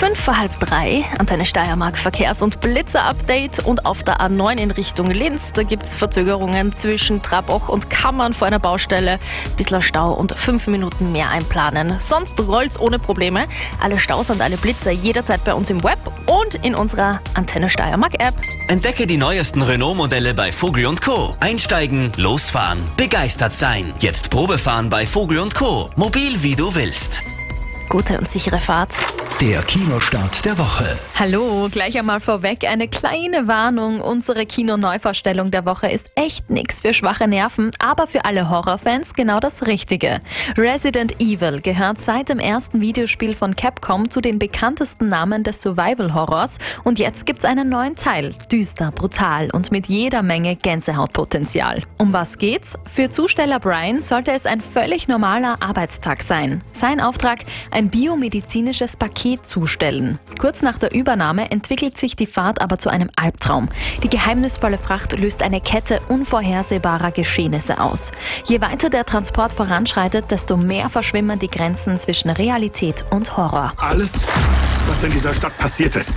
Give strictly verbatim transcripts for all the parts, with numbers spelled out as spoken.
Fünf vor halb drei, Antenne Steiermark Verkehrs- und Blitzer-Update und auf der A neun in Richtung Linz. Da gibt es Verzögerungen zwischen Trabach und Kammern vor einer Baustelle. Bissler Stau und fünf Minuten mehr einplanen. Sonst rollt's ohne Probleme. Alle Staus und alle Blitzer jederzeit bei uns im Web und in unserer Antenne Steiermark App. Entdecke die neuesten Renault-Modelle bei Vogel und Co. Einsteigen, losfahren, begeistert sein. Jetzt Probefahren bei Vogel und Co. Mobil wie du willst. Gute und sichere Fahrt. Der Kinostart der Woche. Hallo, gleich einmal vorweg eine kleine Warnung. Unsere Kino-Neuvorstellung der Woche ist echt nix für schwache Nerven, aber für alle Horrorfans genau das Richtige. Resident Evil gehört seit dem ersten Videospiel von Capcom zu den bekanntesten Namen des Survival-Horrors und jetzt gibt's einen neuen Teil. Düster, brutal und mit jeder Menge Gänsehautpotenzial. Um was geht's? Für Zusteller Brian sollte es ein völlig normaler Arbeitstag sein. Sein Auftrag: ein biomedizinisches Paket zustellen. Kurz nach der Übernahme entwickelt sich die Fahrt aber zu einem Albtraum. Die geheimnisvolle Fracht löst eine Kette unvorhersehbarer Geschehnisse aus. Je weiter der Transport voranschreitet, desto mehr verschwimmen die Grenzen zwischen Realität und Horror. Alles, was in dieser Stadt passiert ist,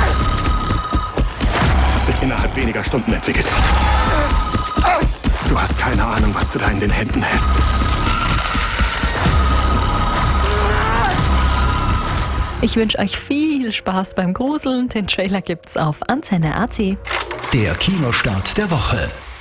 hat sich innerhalb weniger Stunden entwickelt. Du hast keine Ahnung, was du da in den Händen hältst. Ich wünsche euch viel Spaß beim Gruseln. Den Trailer gibt's auf Antenne Punkt A T. Der Kinostart der Woche.